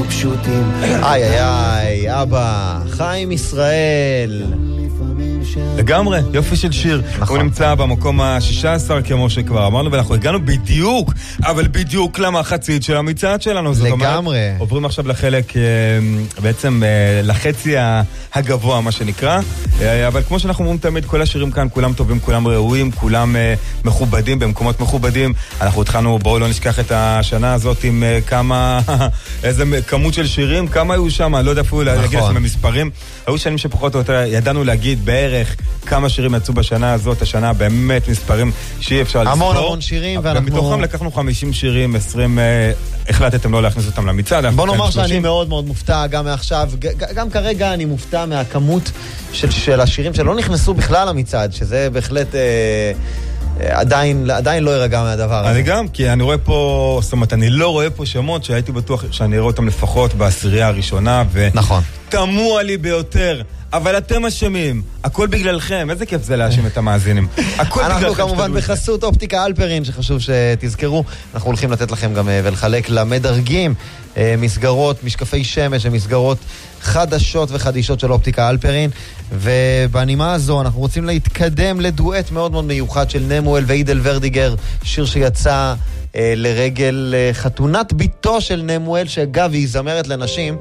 פשוטים. איי איי איי, אבא, חיים ישראל. לגמרי, יופי של שיר. נכון. הוא נמצא במקום ה-16 כמו שכבר אמרנו, ואנחנו הגענו בדיוק, אבל בדיוק למחצית של המצעד שלנו. זאת לגמרי. אומרת, עוברים עכשיו לחלק, בעצם לחצי הגבוה מה שנקרא, אבל כמו שאנחנו אומרים תמיד, כל השירים כאן כולם טובים, כולם ראויים, כולם מכובדים, במקומות מכובדים. אנחנו התחלנו, בואו לא נשכח את השנה הזאת עם כמה, איזה כמות של שירים, כמה היו שם, אני לא יודע אפילו להגיד לכם במספרים. היו שנים שפחות או יותר ידענו להגיד בערך כמה שירים יצאו בשנה הזאת, השנה באמת מספרים שאי אפשר לספור. המון המון שירים, ואנחנו... מתוכם לקחנו 50 שירים, 20 החלטתם לא להכניס אותם למצעד. בוא נאמר שאני מאוד מאוד מופתע גם מעכשיו, גם כרגע אני מופתע מהכמות של השירים שלא נכנסו בכלל למצעד, שזה בהחלט עדיין לא ירגע מהדבר הזה. אני גם, כי אני רואה פה, זאת אומרת, אני לא רואה פה שמות שהייתי בטוח שאני אראה אותם לפחות בעשירייה הראשונה, נכון. ותמוה לי ביותר. אבל אתם אשמים, הכל בגללכם, איזה כיף זה להאשים את המאזינים. אנחנו כמובן בחסות אופטיקה אלפרין, שחשוב שתזכרו, אנחנו הולכים לתת לכם גם ולחלק למדרגים מסגרות, משקפי שמש ומסגרות חדשות וחדישות של אופטיקה אלפרין, ובנימה הזו אנחנו רוצים להתקדם לדואט מאוד מאוד מיוחד של נמואל ואידל ורדיגר, שיר שיצא לרגל חתונת ביתו של נמואל, שאגב היא זמרת לנשים,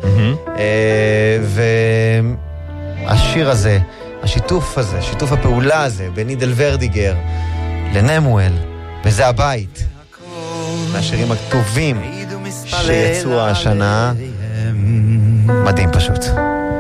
השיר הזה, השיתוף הזה, שיתוף הפעולה הזה בין אידל ורדיגר לנמואל, וזה הבית מהשירים הטובים שיצאו השנה. מדהים פשוט.